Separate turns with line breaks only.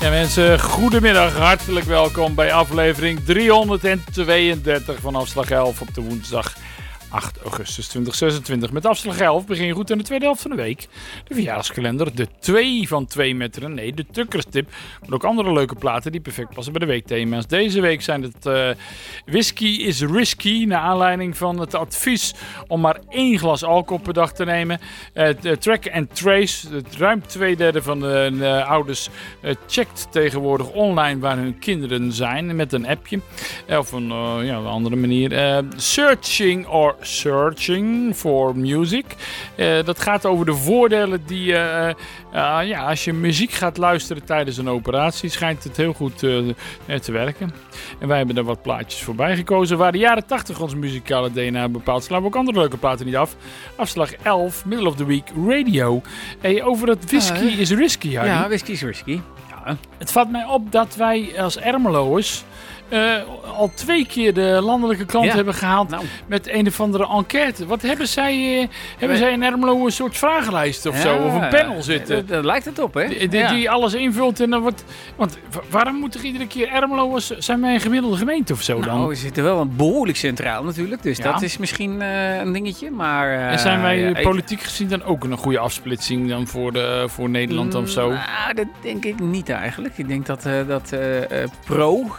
Ja mensen, goedemiddag. Hartelijk welkom bij aflevering 332 van Afslag 11 op de woensdag 8 augustus 2026. Met Afslag 11 begin je goed aan de tweede helft van de week. De verjaardagskalender, de 2 van 2 met René, de Tukkerstip. Maar ook andere leuke platen die perfect passen bij de weekthema's. Deze week zijn het Whisky is Risky, naar aanleiding van het advies om maar 1 glas alcohol per dag te nemen. Track and Trace, ruim 2/3 van de ouders checkt tegenwoordig online waar hun kinderen zijn met een appje. Of een andere manier. Searching for music. Dat gaat over de voordelen die als je muziek gaat luisteren tijdens een operatie, schijnt het heel goed te werken. En wij hebben er wat plaatjes voorbij gekozen waar de jaren 80 ons muzikale DNA bepaalt. Slaan we ook andere leuke platen niet af. Afslag 11, Middle of the Week Radio. Hey, over het whisky is risky, Harry.
Ja, whisky is risky. Ja.
Het valt mij op dat wij als Ermeloers al 2 keer de landelijke klant hebben gehaald met een of andere enquête. Wat hebben zij? Hebben zij in Ermelo een soort vragenlijst of zo? Of een panel zitten?
Daar lijkt het op, hè?
Die alles invult en dan wordt... Want waarom moet er iedere keer Ermeloers... Zijn wij een gemiddelde gemeente of zo dan?
Nou, we zitten wel behoorlijk centraal natuurlijk. Dus dat is misschien een dingetje, maar...
en zijn wij politiek gezien dan ook een goede afsplitsing dan voor Nederland of zo?
Nou, dat denk ik niet eigenlijk. Ik denk dat Pro